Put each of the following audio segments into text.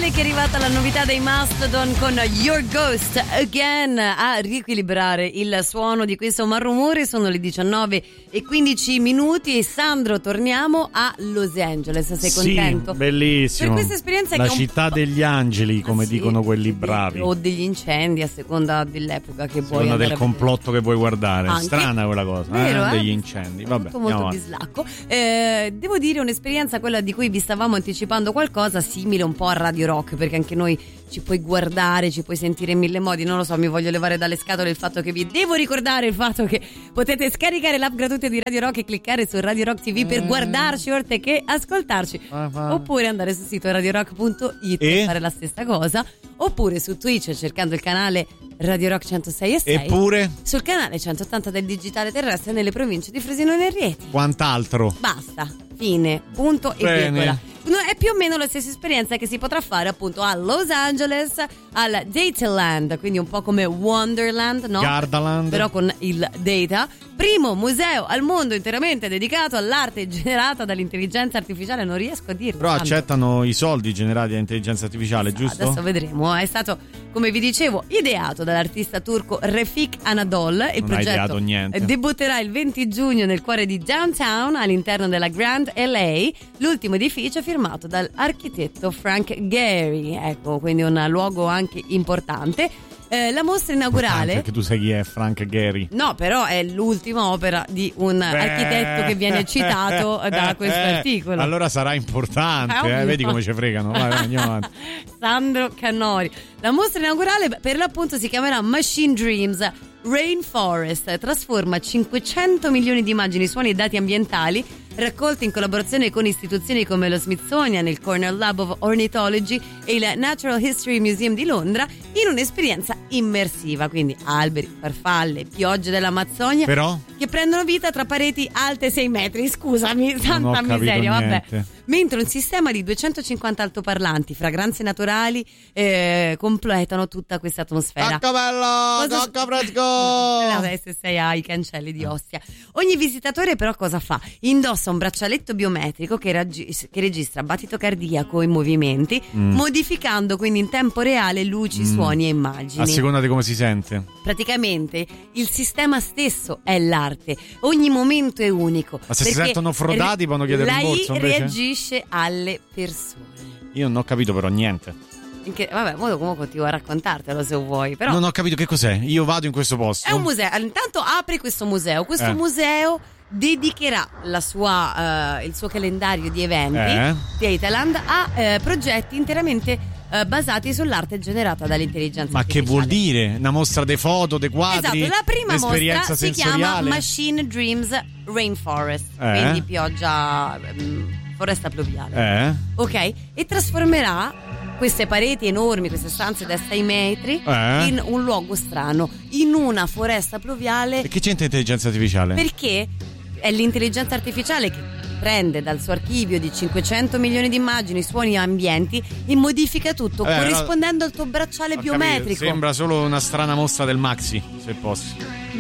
che è arrivata la novità dei Mastodon con Your Ghost Again a riequilibrare il suono di questo malrumore. Sono le 19:15 e Sandro, torniamo a Los Angeles. Sei contento? Sì, bellissimo. Per questa esperienza la che città degli angeli, come dicono quelli bravi. O degli incendi, a seconda dell'epoca che vuoi. Seconda del complotto che vuoi guardare. Anche. Strana quella cosa, vero, degli incendi. Vabbè, molto bislacco. Devo dire un'esperienza, quella di cui vi stavamo anticipando qualcosa, simile un po' a Radio Rock, perché anche noi ci puoi guardare, ci puoi sentire in mille modi. Non lo so, mi voglio levare dalle scatole il fatto che vi devo ricordare il fatto che potete scaricare l'app gratuita di Radio Rock e cliccare su Radio Rock TV per guardarci oltre che ascoltarci, oppure andare sul sito radiorock.it e fare la stessa cosa, oppure su Twitch cercando il canale Radio Rock 106.6, eppure sul canale 180 del digitale terrestre nelle province di Frosinone e Rieti. Quant'altro? Basta, fine, punto e virgola. È più o meno la stessa esperienza che si potrà fare appunto a Los Angeles, al Dataland, quindi un po' come Wonderland, no? Gardaland, però con il data. Primo museo al mondo interamente dedicato all'arte generata dall'intelligenza artificiale. Non riesco a dirlo. Però accettano i soldi generati dall'intelligenza artificiale, giusto? Adesso vedremo. È stato, come vi dicevo, ideato dall'artista turco Refik Anadol. Il progetto debutterà il 20 giugno nel cuore di Downtown, all'interno della Grand LA, l'ultimo edificio firmato dall'architetto Frank Gehry. Ecco, quindi un luogo anche importante. La mostra inaugurale, perché tu sai chi è Frank Gehry? No, però è l'ultima opera di un architetto che viene citato da questo articolo. Allora sarà importante, vedi come ci fregano. Vai, andiamo avanti. Sandro Cannori. La mostra inaugurale per l'appunto si chiamerà Machine Dreams Rainforest. Trasforma 500 milioni di immagini, suoni e dati ambientali raccolti in collaborazione con istituzioni come lo Smithsonian, il Cornell Lab of Ornithology e il Natural History Museum di Londra, in un'esperienza immersiva, quindi alberi, farfalle, piogge dell'Amazzonia, però che prendono vita tra pareti alte 6 metri, scusami, santa miseria, vabbè. Mentre un sistema di 250 altoparlanti, fragranze naturali completano tutta questa atmosfera. Cacca bello, cacca fresco. Se sei ai cancelli di Ostia. Ogni visitatore però cosa fa? Indossa un braccialetto biometrico che registra battito cardiaco e movimenti, modificando quindi in tempo reale luci, suoni e immagini. A seconda di come si sente. Praticamente il sistema stesso è l'arte. Ogni momento è unico. Ma se si sentono frodati possono chiedere rimborso invece? Reagisce alle persone. Io non ho capito però niente. Vabbè, comunque continuo a raccontartelo se vuoi, però non ho capito che cos'è. Io vado in questo posto. È un museo. Intanto apri questo museo. Questo museo dedicherà il suo calendario di eventi Dataland a progetti interamente basati sull'arte generata dall'intelligenza artificiale. Ma che vuol dire? Una mostra dei foto, dei quadri? Esatto, la prima mostra si chiama sensoriale. Machine Dreams Rainforest, quindi pioggia, foresta pluviale. Ok, e trasformerà queste pareti enormi, queste stanze da 6 metri in un luogo strano, in una foresta pluviale. E che c'entra l'intelligenza artificiale? Perché è l'intelligenza artificiale che prende dal suo archivio di 500 milioni di immagini, suoni e ambienti e modifica tutto corrispondendo al tuo bracciale biometrico. Capito. Sembra solo una strana mostra del Maxi, se posso.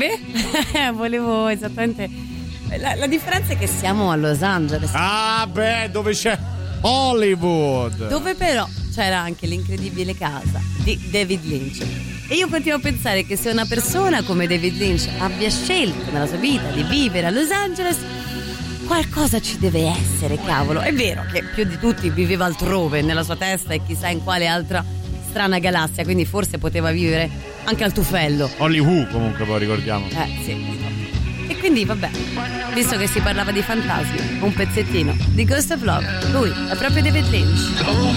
Beh, volevo esattamente. La differenza è che siamo a Los Angeles. Dove c'è Hollywood, dove però c'era anche l'incredibile casa di David Lynch. E io continuo a pensare che se una persona come David Lynch abbia scelto nella sua vita di vivere a Los Angeles, qualcosa ci deve essere, cavolo. È vero che più di tutti viveva altrove, nella sua testa e chissà in quale altra strana galassia, quindi forse poteva vivere anche al Tufello. Hollywood comunque, poi ricordiamo. Sì. E quindi vabbè, visto che si parlava di fantasmi, un pezzettino di Ghost of Love, lui è proprio David Lynch.